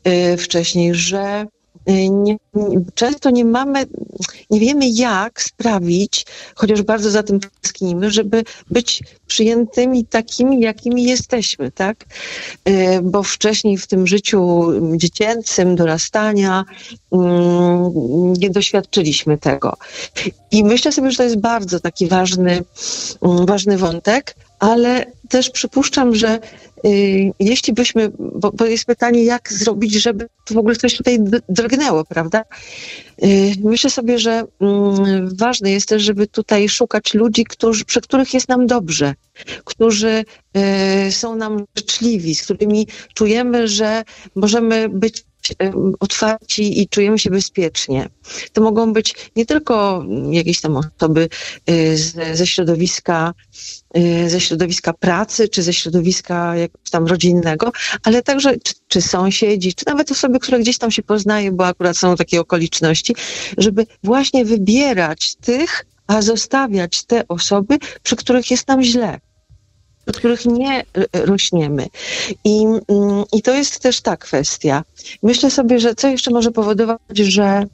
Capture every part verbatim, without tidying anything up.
wcześniej, że Nie, często nie mamy, nie wiemy jak sprawić, chociaż bardzo za tym tęsknimy, żeby być przyjętymi takimi, jakimi jesteśmy, tak? Bo wcześniej w tym życiu dziecięcym, dorastania nie doświadczyliśmy tego. I myślę sobie, że to jest bardzo taki ważny, ważny wątek, ale też przypuszczam, że y, jeśli byśmy, bo, bo jest pytanie, jak zrobić, żeby w ogóle coś tutaj drgnęło, prawda? Y, myślę sobie, że y, ważne jest też, żeby tutaj szukać ludzi, którzy, przy których jest nam dobrze, którzy y, są nam życzliwi, z którymi czujemy, że możemy być otwarci i czujemy się bezpiecznie. To mogą być nie tylko jakieś tam osoby z, ze środowiska ze środowiska pracy, czy ze środowiska jakiegoś tam rodzinnego, ale także czy, czy sąsiedzi, czy nawet osoby, które gdzieś tam się poznają, bo akurat są takie okoliczności, żeby właśnie wybierać tych, a zostawiać te osoby, przy których jest nam źle, przy których nie rośniemy. I, i to jest też ta kwestia. Myślę sobie, że co jeszcze może powodować, że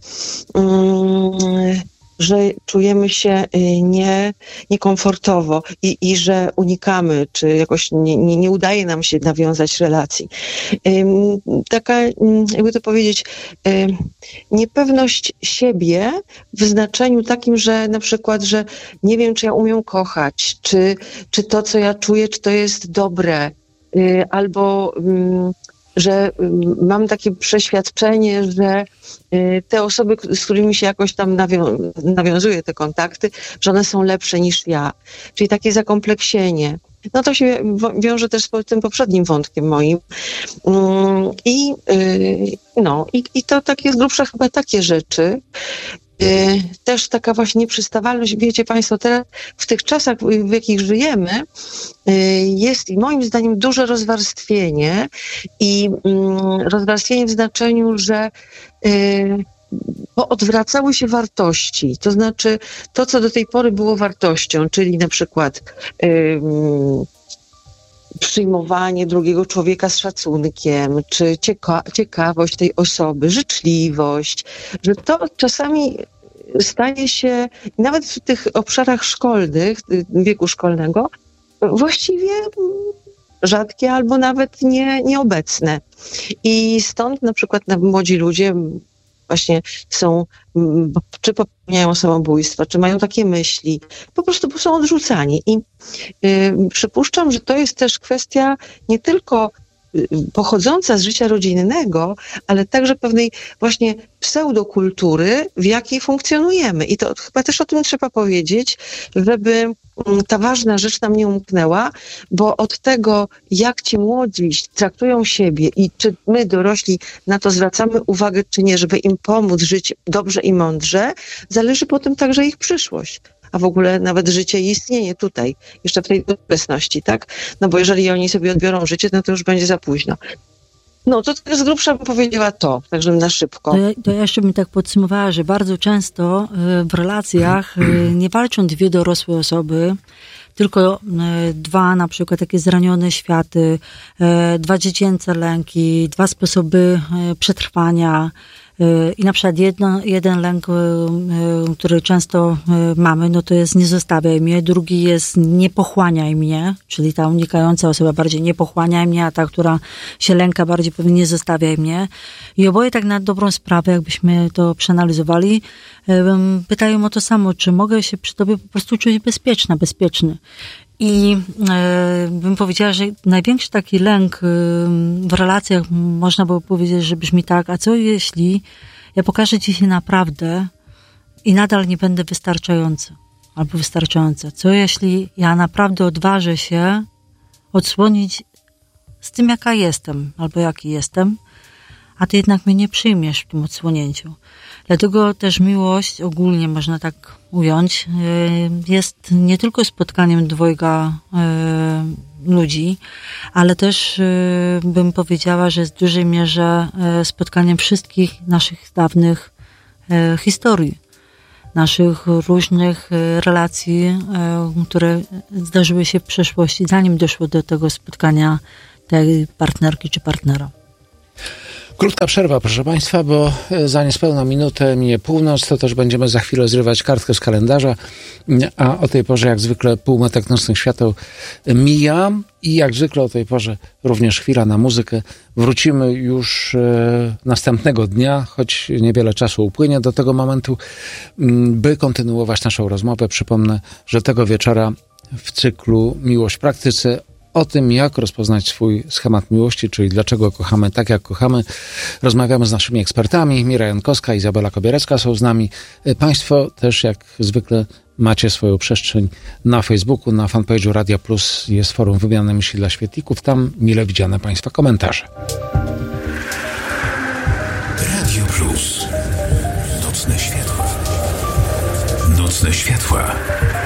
um, że czujemy się nie, niekomfortowo i, i że unikamy, czy jakoś nie, nie, nie udaje nam się nawiązać relacji. Taka, jakby to powiedzieć, niepewność siebie w znaczeniu takim, że na przykład, że nie wiem, czy ja umiem kochać, czy, czy to, co ja czuję, czy to jest dobre, albo że mam takie przeświadczenie, że te osoby, z którymi się jakoś tam nawią- nawiązuje te kontakty, że one są lepsze niż ja. Czyli takie zakompleksienie. No to się wiąże też z tym poprzednim wątkiem moim. I, no, i, i to takie z grubsza chyba takie rzeczy. Też taka właśnie nieprzystawalność. Wiecie Państwo, teraz w tych czasach, w jakich żyjemy, jest moim zdaniem duże rozwarstwienie i rozwarstwienie w znaczeniu, że odwracały się wartości. To znaczy to, co do tej pory było wartością, czyli na przykład przyjmowanie drugiego człowieka z szacunkiem, czy cieka- ciekawość tej osoby, życzliwość, że to czasami staje się, nawet w tych obszarach szkolnych, wieku szkolnego, właściwie rzadkie albo nawet nie, nieobecne. I stąd na przykład młodzi ludzie właśnie są, czy popełniają samobójstwa, czy mają takie myśli, po prostu są odrzucani. I y, przypuszczam, że to jest też kwestia nie tylko y, pochodząca z życia rodzinnego, ale także pewnej właśnie pseudokultury, w jakiej funkcjonujemy. I to chyba też o tym trzeba powiedzieć, żeby ta ważna rzecz nam nie umknęła, bo od tego, jak ci młodzi traktują siebie i czy my dorośli na to zwracamy uwagę, czy nie, żeby im pomóc żyć dobrze i mądrze, zależy potem także ich przyszłość. A w ogóle nawet życie i istnienie tutaj, jeszcze w tej obecności, tak? No bo jeżeli oni sobie odbiorą życie, no to już będzie za późno. No to tak z grubsza bym powiedziała to, także na szybko. To ja, to ja jeszcze bym tak podsumowała, że bardzo często w relacjach nie walczą dwie dorosłe osoby, tylko dwa na przykład takie zranione światy, dwa dziecięce lęki, dwa sposoby przetrwania. I na przykład jedno, jeden lęk, który często mamy, no to jest nie zostawiaj mnie, drugi jest nie pochłaniaj mnie, czyli ta unikająca osoba bardziej nie pochłaniaj mnie, a ta, która się lęka bardziej pewnie nie zostawiaj mnie. I oboje tak na dobrą sprawę, jakbyśmy to przeanalizowali, pytają o to samo, czy mogę się przy tobie po prostu czuć bezpieczna, bezpieczny. I e, bym powiedziała, że największy taki lęk e, w relacjach, można było powiedzieć, że brzmi tak, a co jeśli ja pokażę ci się naprawdę i nadal nie będę wystarczający albo wystarczająca? Co jeśli ja naprawdę odważę się odsłonić z tym, jaka jestem albo jaki jestem, a ty jednak mnie nie przyjmiesz w tym odsłonięciu? Dlatego też miłość, ogólnie można tak ująć, jest nie tylko spotkaniem dwojga ludzi, ale też bym powiedziała, że jest w dużej mierze spotkaniem wszystkich naszych dawnych historii, naszych różnych relacji, które zdarzyły się w przeszłości, zanim doszło do tego spotkania tej partnerki czy partnera. Krótka przerwa, proszę Państwa, bo za niespełna minutę minie północ, to też będziemy za chwilę zrywać kartkę z kalendarza, a o tej porze jak zwykle półmetek nocnych świateł mija i jak zwykle o tej porze również chwila na muzykę. Wrócimy już e, następnego dnia, choć niewiele czasu upłynie do tego momentu, by kontynuować naszą rozmowę. Przypomnę, że tego wieczora w cyklu Miłość w praktyce o tym, jak rozpoznać swój schemat miłości, czyli dlaczego kochamy tak, jak kochamy. Rozmawiamy z naszymi ekspertami. Mira Jankowska, Izabela Kobierecka są z nami. Państwo też, jak zwykle, macie swoją przestrzeń na Facebooku, na fanpage'u Radia Plus jest forum wymiany myśli dla świetlików. Tam mile widziane Państwa komentarze. Radio Plus. Nocne światła. Nocne światła.